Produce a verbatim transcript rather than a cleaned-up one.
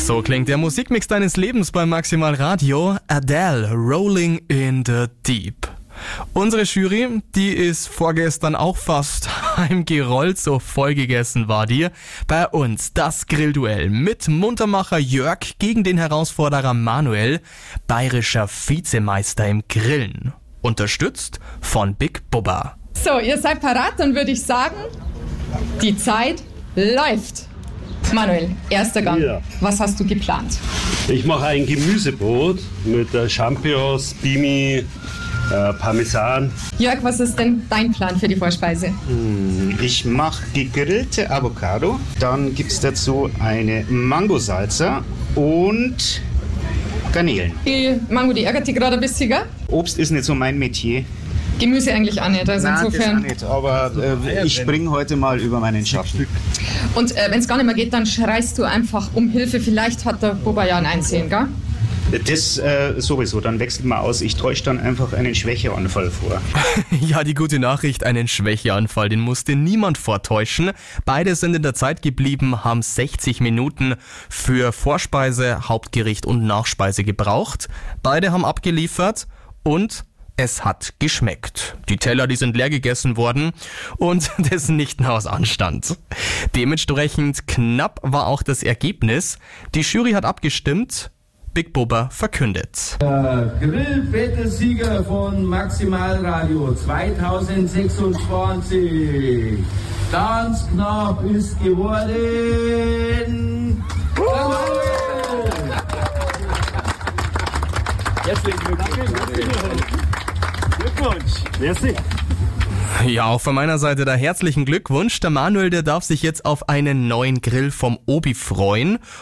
So klingt der Musikmix deines Lebens beim Maximal Radio. Adele, Rolling in the Deep. Unsere Jury, die ist vorgestern auch fast heimgerollt, so vollgegessen war die. Bei uns das Grillduell mit Muntermacher Jörg gegen den Herausforderer Manuel, bayerischer Vizemeister im Grillen. Unterstützt von Big Bubba. So, ihr seid parat, dann würde ich sagen, die Zeit läuft. Manuel, erster Gang. Ja. Was hast du geplant? Ich mache ein Gemüsebrot mit äh, Champignons, Bimi, äh, Parmesan. Jörg, was ist denn dein Plan für die Vorspeise? Ich mache gegrillte Avocado. Dann gibt es dazu eine Mango-Salsa und Garnelen. Die Mango, die ärgert dich gerade ein bisschen, gell? Obst ist nicht so mein Metier. Gemüse eigentlich auch nicht, also Nein, insofern. das auch nicht, aber äh, ich springe heute mal über meinen Schatten. Und äh, wenn es gar nicht mehr geht, dann schreist du einfach um Hilfe. Vielleicht hat der Bubba ja ein Einsehen, gell? Das äh, sowieso, dann wechselt mal aus. Ich täusche dann einfach einen Schwächeanfall vor. Ja, die gute Nachricht, einen Schwächeanfall, den musste niemand vortäuschen. Beide sind in der Zeit geblieben, haben sechzig Minuten für Vorspeise, Hauptgericht und Nachspeise gebraucht. Beide haben abgeliefert und es hat geschmeckt. Die Teller, die sind leer gegessen worden und das nicht nur aus Anstand. Dementsprechend knapp war auch das Ergebnis. Die Jury hat abgestimmt. Big Bubba verkündet. Der Grill-Battle-Sieger von Maximal Radio zwanzig sechsundzwanzig. Ganz knapp ist geworden. Herzlichen Glückwunsch. Merci. Ja, auch von meiner Seite da herzlichen Glückwunsch. Der Manuel, der darf sich jetzt auf einen neuen Grill vom Obi freuen.